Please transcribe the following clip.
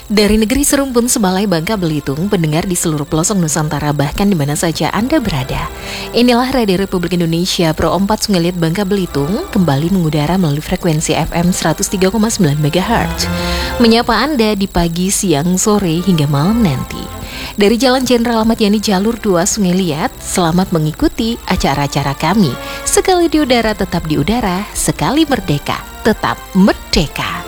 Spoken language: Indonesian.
Dari negeri serumpun Sebalai Bangka Belitung, pendengar di seluruh pelosok Nusantara bahkan di mana saja Anda berada. Inilah Radio Republik Indonesia Pro 4 Sungai Liat Bangka Belitung kembali mengudara melalui frekuensi FM 103,9 MHz. Menyapa Anda di pagi, siang, sore hingga malam nanti. Dari Jalan Jenderal Ahmad Yani Jalur 2 Sungai Liat, selamat mengikuti acara-acara kami. Sekali di udara tetap di udara, sekali merdeka tetap merdeka.